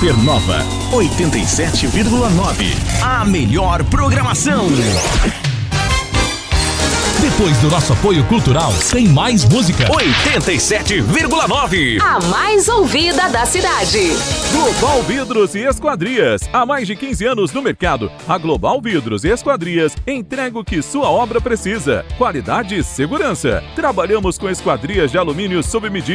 Supernova 87,9. A melhor programação. Depois do nosso apoio cultural, tem mais música. 87,9. A mais ouvida da cidade. Global Vidros e Esquadrias. Há mais de 15 anos no mercado, a Global Vidros e Esquadrias entrega o que sua obra precisa. Qualidade e segurança. Trabalhamos com esquadrias de alumínio sob medida.